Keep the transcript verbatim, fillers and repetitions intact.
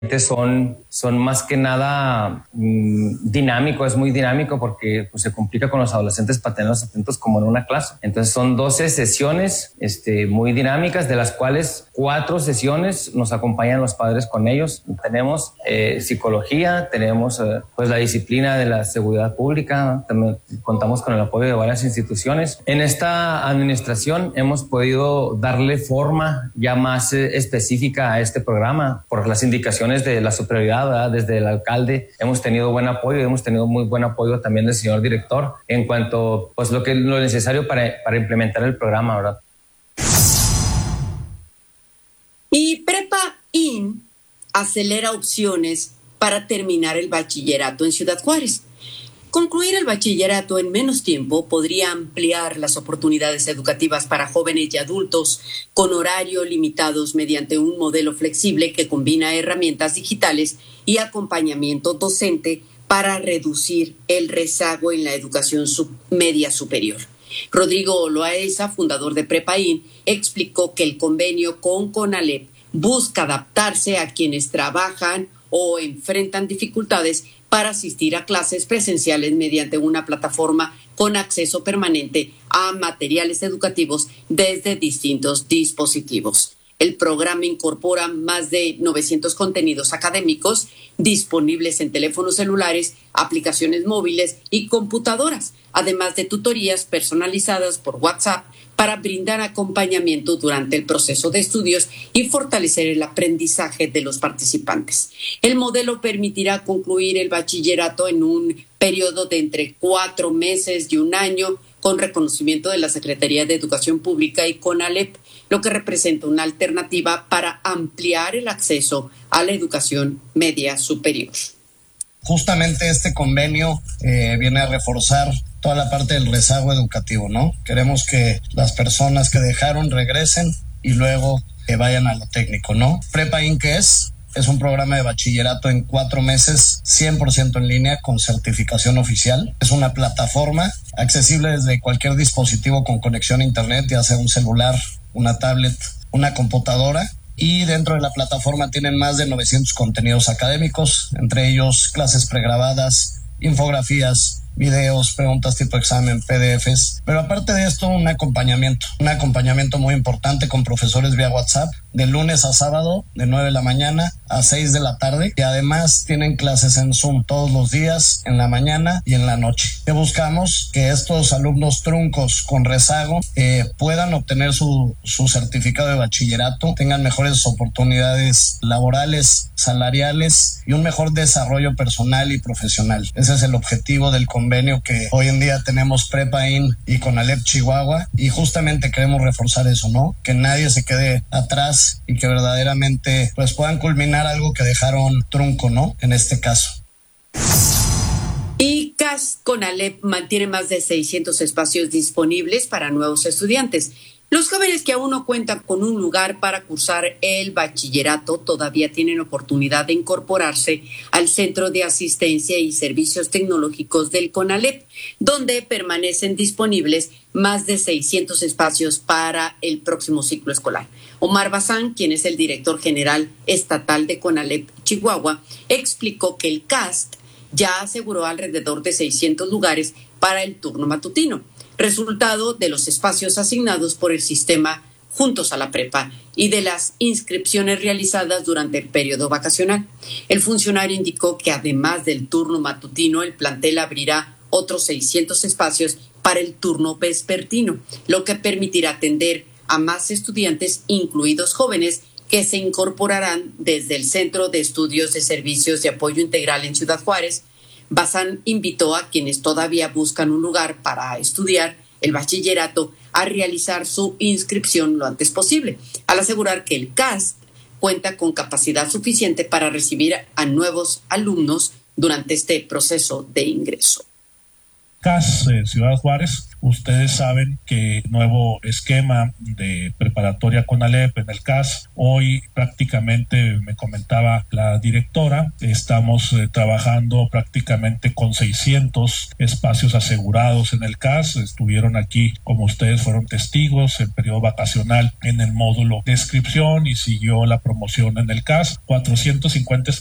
son, son más que nada mmm, dinámico, es muy dinámico porque pues, se complica con los adolescentes para tenerlos atentos como en una clase. Entonces son doce sesiones este, muy dinámicas, de las cuales cuatro sesiones nos acompañan los padres con ellos. Tenemos eh, psicología, tenemos eh, pues la disciplina de la seguridad pública, también contamos con el apoyo de varias instituciones. En esta administración hemos podido darle forma ya más eh, específica a este programa por las indicaciones de la superioridad, ¿verdad? Desde el alcalde hemos tenido buen apoyo, hemos tenido muy buen apoyo también del señor director en cuanto pues lo que lo necesario para, para implementar el programa, ¿verdad? Y Prepa In acelera opciones para terminar el bachillerato en Ciudad Juárez. Concluir el bachillerato en menos tiempo podría ampliar las oportunidades educativas para jóvenes y adultos con horarios limitados mediante un modelo flexible que combina herramientas digitales y acompañamiento docente para reducir el rezago en la educación sub- media superior. Rodrigo Loaesa, fundador de Prepa In, explicó que el convenio con CONALEP busca adaptarse a quienes trabajan o enfrentan dificultades para asistir a clases presenciales mediante una plataforma con acceso permanente a materiales educativos desde distintos dispositivos. El programa incorpora más de novecientos contenidos académicos disponibles en teléfonos celulares, aplicaciones móviles y computadoras, además de tutorías personalizadas por WhatsApp para brindar acompañamiento durante el proceso de estudios y fortalecer el aprendizaje de los participantes. El modelo permitirá concluir el bachillerato en un periodo de entre cuatro meses y un año con reconocimiento de la Secretaría de Educación Pública y CONALEP, lo que representa una alternativa para ampliar el acceso a la educación media superior. Justamente este convenio eh, viene a reforzar toda la parte del rezago educativo, ¿no? Queremos que las personas que dejaron regresen y luego que vayan a lo técnico, ¿no? Prepa In, ¿qué es? Es un programa de bachillerato en cuatro meses, cien por ciento en línea con certificación oficial. Es una plataforma accesible desde cualquier dispositivo con conexión a internet, ya sea un celular, una tablet, una computadora. Y dentro de la plataforma tienen más de novecientos contenidos académicos, entre ellos clases pregrabadas, infografías, videos, preguntas tipo examen, P D Fs. Pero aparte de esto, un acompañamiento, un acompañamiento muy importante con profesores vía WhatsApp, de lunes a sábado, de nueve de la mañana a seis de la tarde. Y además tienen clases en Zoom todos los días, en la mañana y en la noche. ¿Qué buscamos? Que estos alumnos truncos con rezago eh, puedan obtener su, su certificado de bachillerato, tengan mejores oportunidades laborales, salariales y un mejor desarrollo personal y profesional. Ese es el objetivo del convenio que hoy en día tenemos Prepa In y CONALEP Chihuahua, y justamente queremos reforzar eso, ¿no? Que nadie se quede atrás y que verdaderamente pues puedan culminar algo que dejaron trunco, ¿no? En este caso. Y C A S CONALEP mantiene más de seiscientos espacios disponibles para nuevos estudiantes. Los jóvenes que aún no cuentan con un lugar para cursar el bachillerato todavía tienen oportunidad de incorporarse al Centro de Asistencia y Servicios Tecnológicos del CONALEP, donde permanecen disponibles más de seiscientos espacios para el próximo ciclo escolar. Omar Bazán, quien es el director general estatal de CONALEP Chihuahua, explicó que el C A S T ya aseguró alrededor de seiscientos lugares para el turno matutino, resultado de los espacios asignados por el sistema Juntos a la Prepa y de las inscripciones realizadas durante el periodo vacacional. El funcionario indicó que además del turno matutino, el plantel abrirá otros seiscientos espacios para el turno vespertino, lo que permitirá atender a más estudiantes, incluidos jóvenes, que se incorporarán desde el Centro de Estudios de Servicios de Apoyo Integral en Ciudad Juárez. Bazán invitó a quienes todavía buscan un lugar para estudiar el bachillerato a realizar su inscripción lo antes posible, al asegurar que el C A S cuenta con capacidad suficiente para recibir a nuevos alumnos durante este proceso de ingreso. C A S eh, Ciudad Juárez Ustedes saben que nuevo esquema de preparatoria CONALEP en el C A S, hoy prácticamente me comentaba la directora, estamos eh, trabajando prácticamente con seiscientos espacios asegurados en el C A S. Estuvieron aquí, como ustedes fueron testigos, en periodo vacacional en el módulo de inscripción y siguió la promoción en el C A S. cuatrocientos cincuenta